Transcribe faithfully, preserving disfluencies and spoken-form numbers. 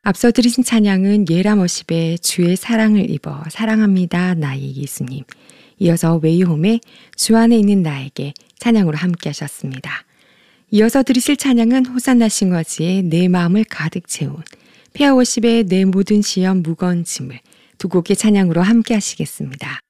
앞서 들으신 찬양은 예라머십의 주의 사랑을 입어 사랑합니다 나의 예수님, 이어서 웨이홈의 주 안에 있는 나에게 찬양으로 함께 하셨습니다. 이어서 들으실 찬양은 호산나 싱어즈의 내 마음을 가득 채운, 페어워십의 내 모든 시험 무거운 짐을 두 곡의 찬양으로 함께 하시겠습니다.